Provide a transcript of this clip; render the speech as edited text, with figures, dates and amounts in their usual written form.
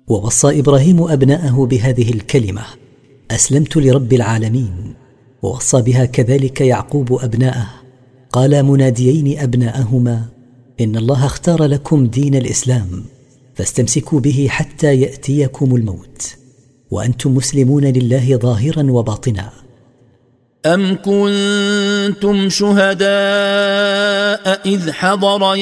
ووصى إبراهيم أبناءه بهذه الكلمة: أسلمت لرب العالمين. ووصى بها كذلك يعقوب أبناءه، قال مناديين أبناءهما: إن الله اختار لكم دين الإسلام، فاستمسكوا به حتى يأتيكم الموت، وأنتم مسلمون لله ظاهرا وباطنا. أم كنتم شهداء إذ حضر